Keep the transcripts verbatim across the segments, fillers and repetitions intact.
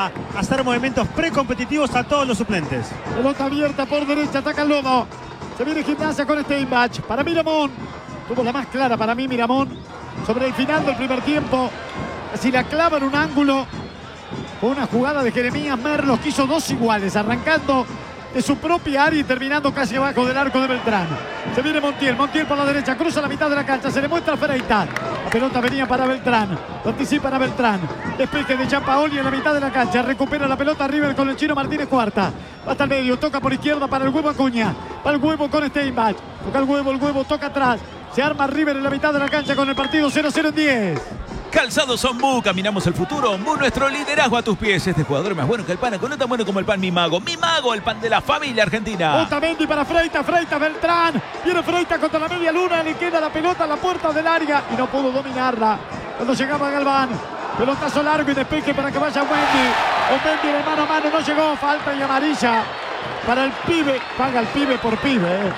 a hacer movimientos precompetitivos a todos los suplentes. Pelota abierta por derecha, ataca el Lobo. Se viene Gimnasia con Steinbach. Para Miramón. Tuvo la más clara para mí Miramón. Sobre el final del primer tiempo. Si la clava en un ángulo. Con una jugada de Jeremías Merlos que hizo dos iguales. Arrancando de su propia área y terminando casi abajo del arco de Beltrán. Se viene Montiel, Montiel por la derecha, cruza la mitad de la cancha, se le muestra a Freitas. La pelota venía para Beltrán, lo anticipan a Beltrán. Despeje de Giampaoli en la mitad de la cancha, recupera la pelota River con el chino Martínez Cuarta. Va hasta el medio, toca por izquierda para el huevo Acuña. Para el huevo con Steinbach. Toca el huevo, el huevo toca atrás. Se arma River en la mitad de la cancha con el partido cero cero en diez. Calzados Ombú, caminamos el futuro. Ombú, nuestro liderazgo a tus pies. Este jugador es más bueno que el pan, no tan bueno como el pan Mi Mago. Mi Mago, el pan de la familia argentina. Otamendi para Freitas, Freitas, Beltrán. Viene Freitas contra la media luna, le queda la pelota a la puerta del área y no pudo dominarla. Cuando llegaba Galván, pelotazo largo y despeje para que vaya Wendy. Wendy de mano a mano, no llegó, falta y amarilla para el pibe. Paga el pibe por pibe, eh.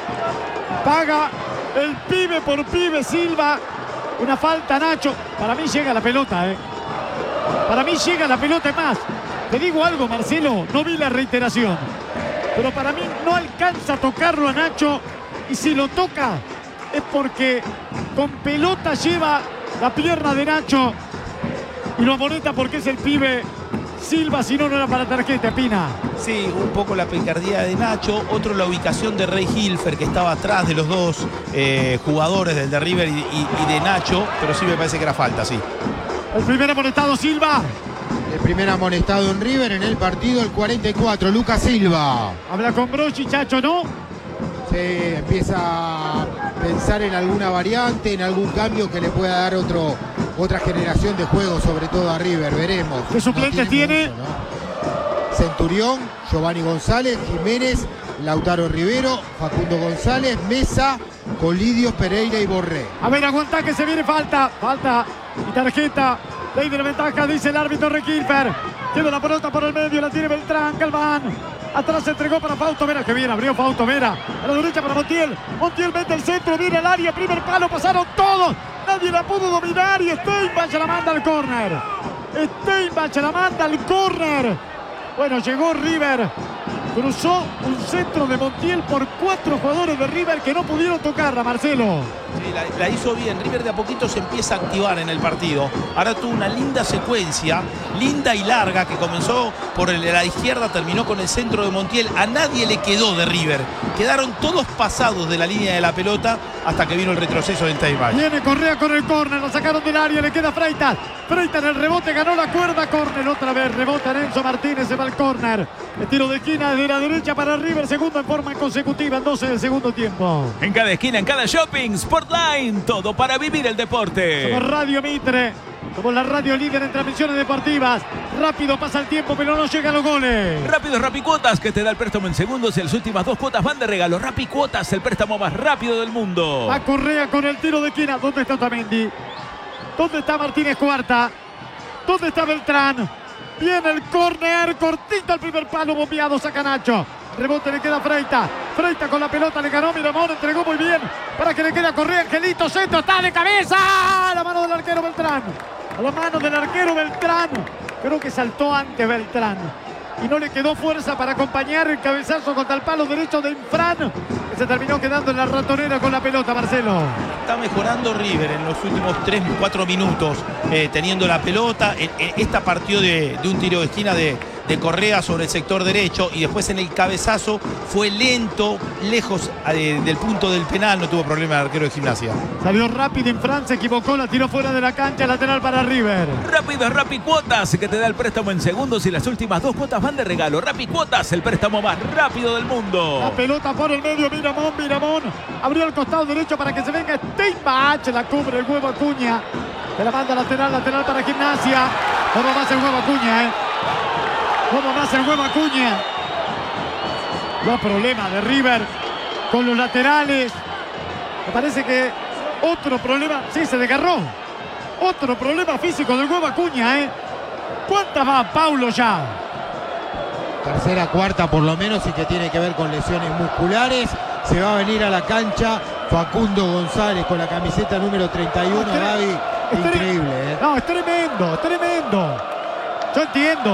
Paga el pibe por pibe, Silva. Una falta, Nacho. Para mí llega la pelota, ¿eh? Para mí llega la pelota. Es más, te digo algo, Marcelo. No vi la reiteración. Pero para mí no alcanza a tocarlo a Nacho. Y si lo toca es porque con pelota lleva la pierna de Nacho. Y lo amonesta porque es el pibe Silva. Si no, no era para tarjeta, Pina. Sí, un poco la picardía de Nacho, otro la ubicación de Rey Hilfer, que estaba atrás de los dos eh, jugadores, del de River y, y, y de Nacho, pero sí me parece que era falta, sí. El primer amonestado, Silva. El primer amonestado en River en el partido, el cuarenta y cuatro, Lucas Silva. Habla con Brochi, Chacho, ¿no? Sí, empieza a pensar en alguna variante, en algún cambio que le pueda dar otro, otra generación de juego, sobre todo a River, veremos. ¿Qué suplentes no tiene? tiene? Mucho, ¿no? Centurión, Giovanni González, Jiménez, Lautaro Rivero, Facundo González, Mesa, Colidio, Pereira y Borré. A ver, aguanta que se viene falta. Falta y tarjeta. Ley de la ventaja, dice el árbitro Requilfer. Tiene la pelota por el medio, la tiene Beltrán, Galván. Atrás se entregó para Fausto Vera, que bien abrió Fausto Vera. A la derecha para Montiel. Montiel mete el centro, viene al área, primer palo, pasaron todos. Nadie la pudo dominar y Steinbach la manda al córner. Steinbach la manda al córner. Bueno, llegó River, cruzó un centro de Montiel por cuatro jugadores de River que no pudieron tocarla, Marcelo. Sí, la, la hizo bien. River de a poquito se empieza a activar en el partido. Ahora tuvo una linda secuencia, linda y larga, que comenzó por el, la izquierda, terminó con el centro de Montiel. A nadie le quedó de River. Quedaron todos pasados de la línea de la pelota hasta que vino el retroceso de Steinbach. Viene Correa con el córner, la sacaron del área, le queda Freitas. Freitas en el rebote, ganó la cuerda, córner otra vez, rebota Enzo Martínez, se va al córner. El tiro de esquina de la derecha para River, segundo en forma consecutiva, en doce del segundo tiempo. En cada esquina, en cada shopping, Sportline, todo para vivir el deporte. Somos Radio Mitre, somos la radio líder en transmisiones deportivas. Rápido pasa el tiempo, pero no llegan los goles. Rápido Rapicuotas, que te da el préstamo en segundos y las últimas dos cuotas van de regalo. Rapicuotas, el préstamo más rápido del mundo. Va Correa con el tiro de esquina. ¿Dónde está Otamendi? ¿Dónde está Martínez Cuarta? ¿Dónde está Beltrán? Viene el córner, cortito al primer palo, bombeado, saca Nacho. Rebote, le queda Freitas. Freitas con la pelota, le ganó Miramón, entregó muy bien. Para que le quede a Correa, Angelito, centro, está de cabeza. A la mano del arquero Beltrán. A la mano del arquero Beltrán. Creo que saltó antes Beltrán. Y no le quedó fuerza para acompañar el cabezazo contra el palo derecho de Infran, que se terminó quedando en la ratonera con la pelota, Marcelo. Está mejorando River en los últimos tres cuatro minutos, eh, teniendo la pelota. En, en esta partió de, de un tiro de esquina de, de Correa sobre el sector derecho y después en el cabezazo fue lento, lejos eh, del punto del penal, no tuvo problema el arquero de Gimnasia. Salió rápido Infran, se equivocó, la tiró fuera de la cancha, lateral para River. Rápido Rapicuotas, que te da el préstamo en segundos y las últimas dos cuotas van de regalo. Rapicuotas, el préstamo más rápido del mundo. La pelota por el medio, Miramón, Miramón. Abrió el costado derecho para que se venga Steinbach, la cubre el huevo Acuña. Se la manda lateral, lateral para Gimnasia. ¿Cómo más el huevo Acuña, eh? ¿Cómo más el huevo Acuña? Los problemas de River con los laterales. Me parece que otro problema, sí, se desgarró. Otro problema físico del huevo Acuña, ¿eh? ¿Cuántas va Paulo ya? Tercera, cuarta por lo menos, y que tiene que ver con lesiones musculares. Se va a venir a la cancha Facundo González con la camiseta número treinta y uno, Gaby. Increíble, ¿eh? No, es tremendo, es tremendo. Yo entiendo.